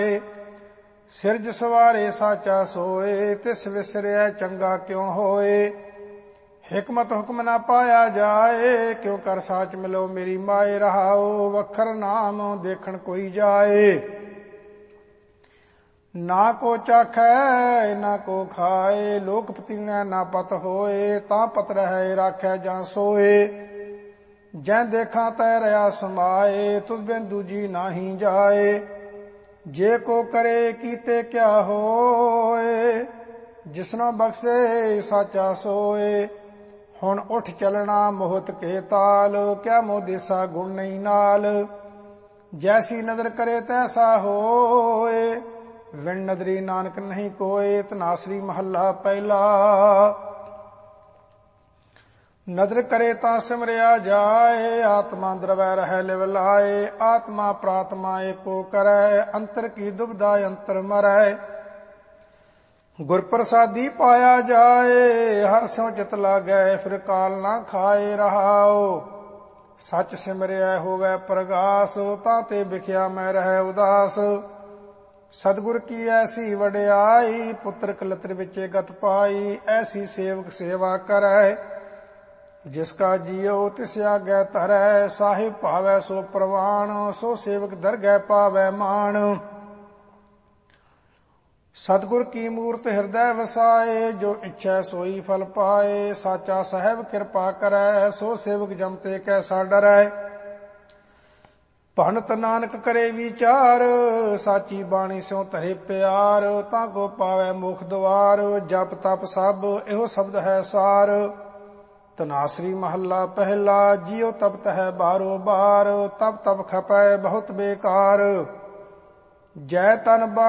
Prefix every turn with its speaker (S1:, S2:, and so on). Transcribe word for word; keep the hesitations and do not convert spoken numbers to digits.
S1: ਸਿਰਜ ਸਵਾਰੇ ਸਾਚਾ ਸੋਏ, ਤਿਸ ਵਿਸਰਿਆ ਚੰਗਾ ਕਿਉ ਹੋਏ। ਹਿਕਮਤ ਹੁਕਮ ਨਾ ਪਾਇਆ ਜਾਏ, ਕਿਉ ਕਰ ਸਾਚ ਮਿਲੋ ਮੇਰੀ ਮਾਏ। ਰਹਾਓ ਵਖਰ ਨਾਮ ਦੇਖਣ ਕੋਈ ਜਾਏ। ਨਾ ਕੋ ਚਾਖੈ ਨਾ ਕੋ ਖਾਏ, ਲੋਕ ਪਤੀਨੈ ਨਾ ਪਤ ਹੋਏ। ਤਾਂ ਪਤ ਰਹਿ ਰਾਖੈ ਜਾਂ ਸੋਏ, ਜੈ ਦੇਖਾਂ ਤੈ ਰਿਆ ਸਮਾਏ। ਤੁਧ ਬਿਨ ਦੂਜੀ ਨਾਹੀ ਜਾਏ, ਜੇ ਕੋ ਕਰੇ ਕੀਤੇ ਕਿਆ ਹੋਏ। ਜਿਸਨੋ ਬਖਸ਼ੇ ਸਾਚਾ ਸੋਏ, ਹੁਣ ਉੱਠ ਚਲਣਾ ਮੋਹਤ ਕੇ ਤਾਲ। ਕਿਆ ਮੋਹ ਦੇਸਾ ਗੁਣ ਨਹੀਂ ਨਾਲ, ਜੈਸੀ ਨਦਰ ਕਰੇ ਤੈਸਾ ਹੋਏ। ਵਿਣ ਨਦਰੀ ਨਾਨਕ ਨਹੀਂ ਕੋਏ, ਧਨਾਸਰੀ ਮਹੱਲਾ ਪਹਿਲਾ। ਨਦਰ ਕਰੇ ਤਾਂ ਸਿਮਰਿਆ ਜਾਏ, ਆਤਮਾ ਦਰਵੈ ਰਹਿ ਲਿਵ ਲਾਏ। ਆਤਮਾ ਪ੍ਰਾਤਮਾ ਏਕੋ ਕਰੈ, ਅੰਤਰ ਕੀ ਦੁਬਿਧਾ ਅੰਤਰ ਮਰੈ। ਗੁਰ ਪ੍ਰਸਾਦੀ ਪਾਇਆ ਜਾਏ, ਹਰ ਸਿਉ ਚਿਤ ਲਾਗੈ ਫਿਰ ਕਾਲ ਨਾ ਖਾਏ। ਰਹਾਓ ਸੱਚ ਸਿਮਰਿਆ ਹੋਵੈ ਪ੍ਰਗਾਸ, ਤਾਂ ਤੇ ਵਿਖਿਆ ਮੈਂ ਰਹਿ ਉਦਾਸ। ਸਤਿਗੁਰ ਕੀ ਐਸੀ ਵਡਿਆਈ, ਪੁੱਤਰ ਕਲਤਰ ਵਿੱਚ ਗਤ ਪਾਈ। ਐਸੀ ਸੇਵਕ ਸੇਵਾ ਕਰੈ, ਜਿਸ ਕਾ ਜੀਉ ਤਿਸ ਆਗੈ ਧਰੈ। ਸਾਹਿਬ ਭਾਵੈ ਸੋ ਪ੍ਰਵਾਣ, ਸੋ ਸੇਵਕ ਦਰਗਹਿ ਪਾਵੈ ਮਾਣ। ਸਤਿਗੁਰ ਕੀ ਮੂਰਤ ਹਿਰਦੈ ਵਸਾਏ, ਜੋ ਇੱਛੈ ਸੋਈ ਫਲ ਪਾਏ। ਸਾਚਾ ਸਾਹਿਬ ਕਿਰਪਾ ਕਰੈ, ਸੋ ਸੇਵਕ ਜਮ ਤੇ ਕੈਸਾ ਡਰੈ। ਭਣਤ ਨਾਨਕ ਕਰੇ ਵਿਚਾਰ, ਸਾਚੀ ਬਾਣੀ ਸਿਉ ਧਰੇ ਪਿਆਰ। ਤਾਂ ਕੋ ਪਾਵੈ ਮੁਖ ਦੁਆਰ, ਜਪ ਤਪ ਸਭ ਇਹੋ ਸ਼ਬਦ ਹੈ ਸਾਰ। ਧਨਾਸਰੀ ਮਹੱਲਾ ਪਹਿਲਾ। ਜਿਉ ਤਪਤ ਹੈ ਬਾਰੋ ਬਾਰ, ਤਪ ਤਪ ਖਪੈ ਬਹੁਤ ਬੇਕਾਰ। ਜੈ ਤਨ